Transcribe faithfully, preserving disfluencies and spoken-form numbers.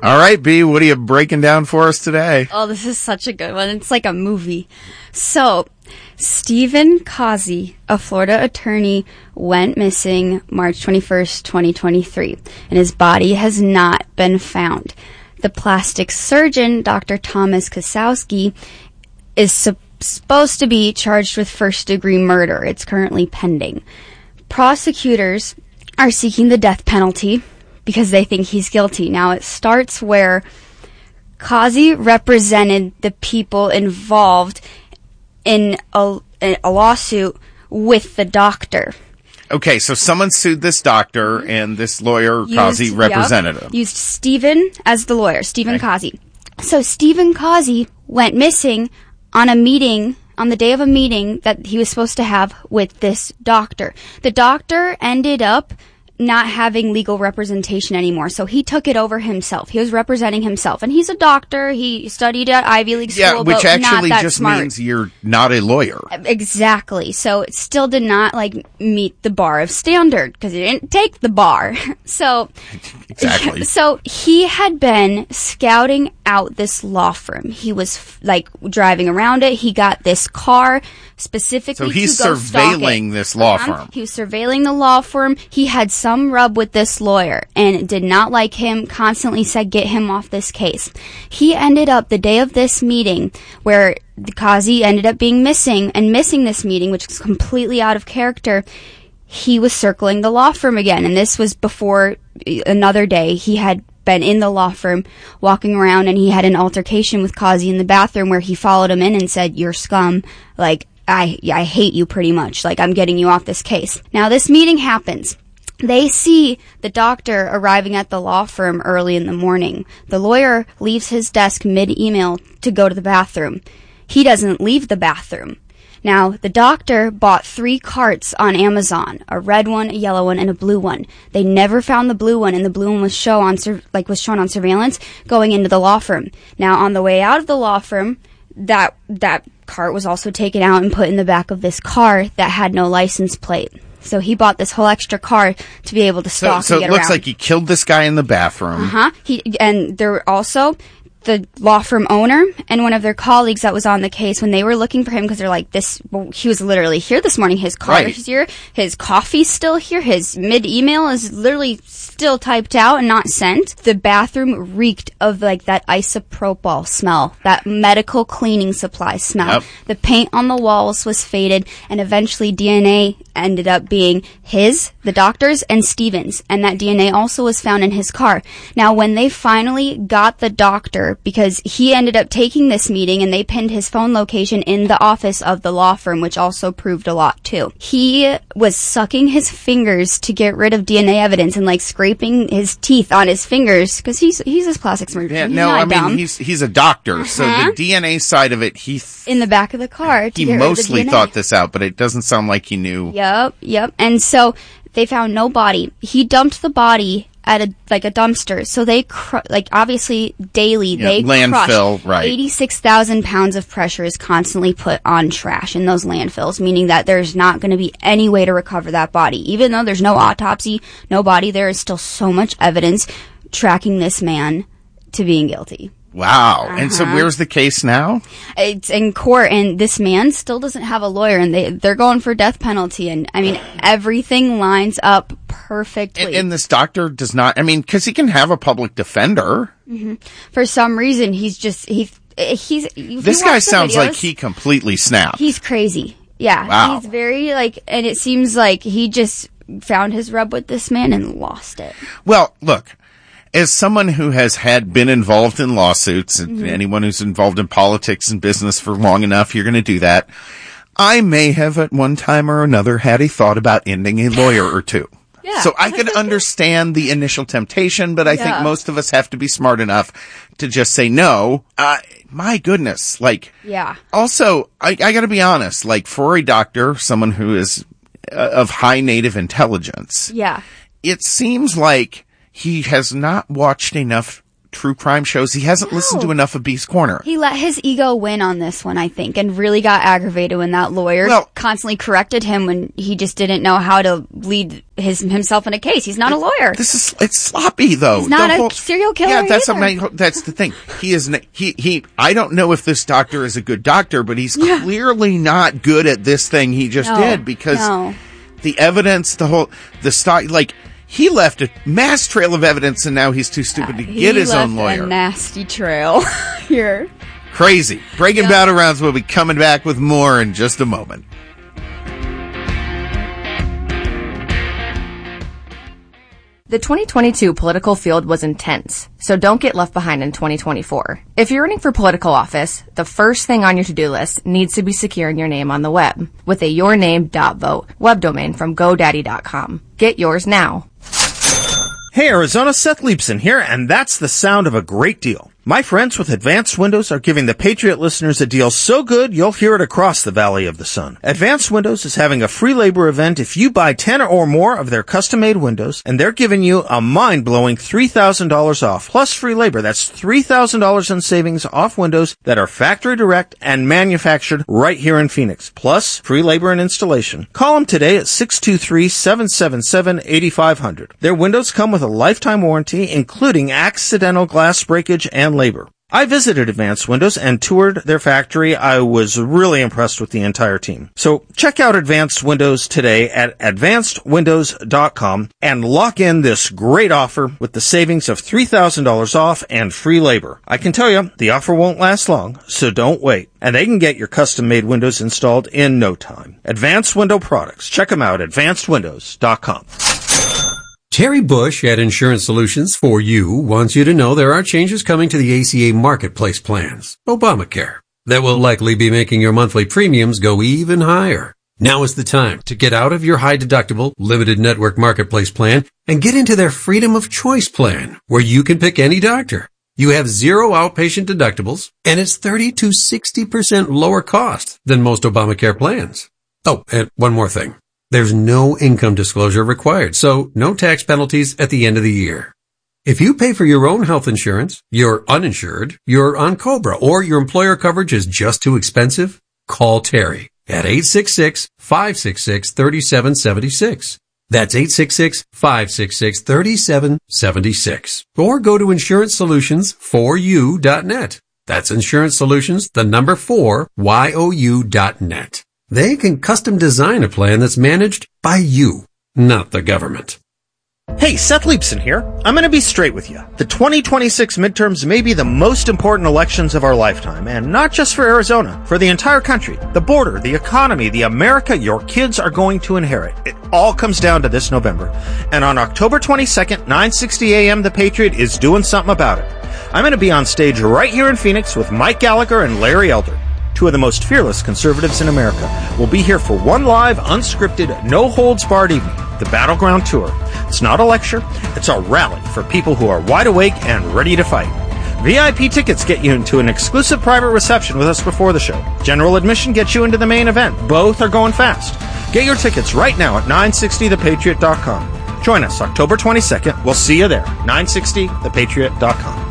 All right, B, what are you breaking down for us today? Oh, this is such a good one. It's like a movie. So, Stephen Causey, a Florida attorney, went missing March twenty-first, twenty twenty-three, and his body has not been found. The plastic surgeon, Doctor Thomas Kosowski, is su- supposed to be charged with first-degree murder. It's currently pending. Prosecutors are seeking the death penalty because they think he's guilty. Now, it starts where Causey represented the people involved in a, a lawsuit with the doctor. Okay, so someone sued this doctor, and this lawyer, used, Causey, represented yep, him. Used Stephen as the lawyer, Stephen okay. Causey. So Stephen Causey went missing on a meeting, on the day of a meeting that he was supposed to have with this doctor. The doctor ended up not having legal representation anymore, so he took it over himself. He was representing himself, and he's a doctor. He studied at Ivy League school, yeah, which but actually not that just smart. means you're not a lawyer. Exactly. So it still did not like meet the bar of standard because he didn't take the bar. So exactly. So he had been scouting out this law firm. He was like driving around it. He got this car specifically. So he's to go surveilling stalk it. this law uh-huh. firm. He was surveilling the law firm. He had some rub with this lawyer and did not like him, constantly said, get him off this case. He ended up, the day of this meeting, where the Causey ended up being missing and missing this meeting, which is completely out of character, he was circling the law firm again. And this was before another day. He had been in the law firm walking around, and he had an altercation with Causey in the bathroom where he followed him in and said, you're scum. Like, I, I hate you pretty much. Like, I'm getting you off this case. Now, this meeting happens. They see the doctor arriving at the law firm early in the morning. The lawyer leaves his desk mid-email to go to the bathroom. He doesn't leave the bathroom. Now, the doctor bought three carts on Amazon, a red one, a yellow one, and a blue one. They never found the blue one, and the blue one was show on sur- like was shown on surveillance going into the law firm. Now, on the way out of the law firm, that that cart was also taken out and put in the back of this car that had no license plate. So he bought this whole extra car to be able to stalk so, so and get it looks around. like he killed this guy in the bathroom. Uh-huh. He, and there were also the law firm owner and one of their colleagues that was on the case when they were looking for him because they're like, this, well, he was literally here this morning. His car right. is here. His coffee's still here. His mid-email is literally still typed out and not sent. The bathroom reeked of like that isopropyl smell, that medical cleaning supply smell. Yep. The paint on the walls was faded, and eventually D N A ended up being his, the doctor's, and Stevens. And that D N A also was found in his car. Now, when they finally got the doctor, because he ended up taking this meeting and they pinned his phone location in the office of the law firm, which also proved a lot too. He was sucking his fingers to get rid of D N A evidence and like scraping his teeth on his fingers because he's he's a plastic surgeon. Yeah, he's no, not I mean dumb. he's he's a doctor, uh-huh. so the D N A side of it, he th- in the back of the car. To he get rid of the mostly D N A. thought this out, but it doesn't sound like he knew. Yep, yep. And so they found no body. He dumped the body at a like a dumpster. So they cr- like obviously daily Yeah, they landfill, crush right. eighty-six thousand pounds of pressure is constantly put on trash in those landfills, meaning that there's not going to be any way to recover that body. Even though there's no autopsy, no body, there is still so much evidence tracking this man to being guilty. Wow. Uh-huh. And so where's the case now? It's in court, and this man still doesn't have a lawyer, and they, they're going for death penalty. And, I mean, everything lines up perfectly. And, and this doctor does not, I mean, because he can have a public defender. Mm-hmm. For some reason, he's just, he, he's... This guy sounds videos, like he completely snapped. He's crazy. Yeah. Wow. He's very, like, and it seems like he just found his rub with this man and lost it. Well, look. As someone who has had been involved in lawsuits, mm-hmm. anyone who's involved in politics and business for long enough, you're going to do that. I may have at one time or another had a thought about ending a lawyer or two. Yeah. So I can understand the initial temptation, but I yeah. think most of us have to be smart enough to just say no. Uh, my goodness. Like, yeah. Also, I, I got to be honest, like for a doctor, someone who is uh, of high native intelligence. Yeah. It seems like he has not watched enough true crime shows. He hasn't No. listened to enough of Beast Corner. He let his ego win on this one, I think, and really got aggravated when that lawyer Well- constantly corrected him when he just didn't know how to lead his himself in a case. He's not a lawyer. This is, it's sloppy though. He's not The a whole- serial killer Yeah, that's, either. a, that's the thing. He is, n- he, he, I don't know if this doctor is a good doctor, but he's Yeah. clearly not good at this thing he just No, did because no. the evidence, the whole, the stock, like, he left a mass trail of evidence and now he's too stupid to He get his own left lawyer. a nasty trail here. Crazy. Breaking Yeah. Battlegrounds will be coming back with more in just a moment. The twenty twenty-two political field was intense, so don't get left behind in twenty twenty-four. If you're running for political office, the first thing on your to-do list needs to be securing your name on the web with a yourname.vote web domain from GoDaddy dot com. Get yours now. Hey Arizona, Seth Leibson here, and that's the sound of a great deal. My friends with Advanced Windows are giving the Patriot listeners a deal so good you'll hear it across the Valley of the Sun. Advanced Windows is having a free labor event if you buy ten or more of their custom-made windows, and they're giving you a mind-blowing three thousand dollars off, plus free labor. That's three thousand dollars in savings off windows that are factory direct and manufactured right here in Phoenix, plus free labor and installation. Call them today at six two three, seven seven seven, eight five zero zero. Their windows come with a lifetime warranty, including accidental glass breakage and labor. I visited Advanced Windows and toured their factory. I was really impressed with the entire team. So check out Advanced Windows today at advanced windows dot com and lock in this great offer with the savings of three thousand dollars off and free labor. I can tell you, the offer won't last long, so don't wait. And they can get your custom-made windows installed in no time. Advanced Window Products. Check them out at advanced windows dot com. Terry Bush at Insurance Solutions for You wants you to know there are changes coming to the A C A Marketplace plans, Obamacare, that will likely be making your monthly premiums go even higher. Now is the time to get out of your high-deductible, limited network Marketplace plan and get into their Freedom of Choice plan, where you can pick any doctor. You have zero outpatient deductibles, and it's thirty to sixty percent lower cost than most Obamacare plans. Oh, and one more thing. There's no income disclosure required, so no tax penalties at the end of the year. If you pay for your own health insurance, you're uninsured, you're on COBRA, or your employer coverage is just too expensive, call Terry at eight six six, five six six, three seven seven six. That's eight six six, five six six, three seven seven six. Or go to insurance solutions for you dot net. That's Insurance Solutions, the number four, Y O U dot net. They can custom design a plan that's managed by you, not the government. Hey, Seth Leibson here. I'm going to be straight with you. The twenty twenty-six midterms may be the most important elections of our lifetime, and not just for Arizona, for the entire country, the border, the economy, the America your kids are going to inherit. It all comes down to this November. And on October twenty-second, nine sixty a.m., The Patriot is doing something about it. I'm going to be on stage right here in Phoenix with Mike Gallagher and Larry Elder, two of the most fearless conservatives in America. We'll be here for one live, unscripted, no-holds-barred evening, the Battleground Tour. It's not a lecture, it's a rally for people who are wide awake and ready to fight. V I P tickets get you into an exclusive private reception with us before the show. General admission gets you into the main event. Both are going fast. Get your tickets right now at nine sixty the patriot dot com. Join us October twenty-second. We'll see you there. nine sixty the patriot dot com.